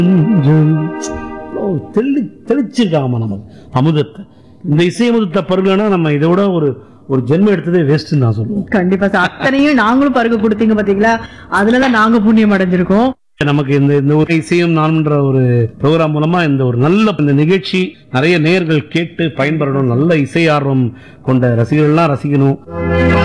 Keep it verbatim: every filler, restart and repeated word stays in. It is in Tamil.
தெளி தெளிச்சிருக்காங்கம்மா நமக்கு அமுதத்தை. இந்த இசை அமுதத்தை பருகனா நம்ம இதோட ஒரு ஒரு ஜென்மம் எடுத்ததே வேஸ்ட்னு நான் சொல்லுவேன். கண்டிப்பா சார். அத்தனையும் நாங்களும் பருக கொடுத்தீங்க பாத்தீங்களா, அதுலதான் நாங்க புண்ணியம் அடைஞ்சிருக்கோம். நமக்கு இந்த இந்த ஒரு இசையும் நான்ன்ற ஒரு ப்ரோக்ராம் மூலமா இந்த ஒரு நல்ல இந்த நிகழ்ச்சி நிறைய நேயர்கள் கேட்டு பயன்பெறணும். நல்ல இசை ஆர்வம் கொண்ட ரசிகர்கள்லாம் ரசிக்கணும்.